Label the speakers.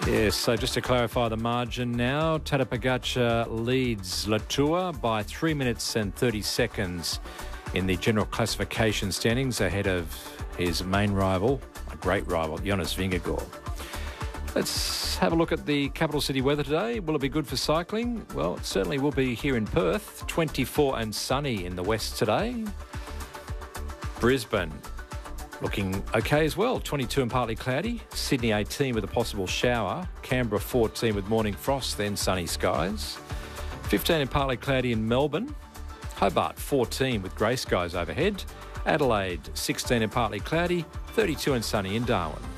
Speaker 1: Yes, so just to clarify the margin now, Tadej Pogacar leads Latour by 3 minutes and 30 seconds in the general classification standings ahead of his main rival, a great rival, Jonas Vingegaard. Let's have a look at the capital city weather today. Will it be good for cycling? Well, it certainly will be here in Perth. 24 and sunny in the west today. Brisbane looking okay as well. 22 and partly cloudy. Sydney 18 with a possible shower. Canberra 14 with morning frost, then sunny skies. 15 and partly cloudy in Melbourne. Hobart 14 with grey skies overhead. Adelaide 16 and partly cloudy. 32 and sunny in Darwin.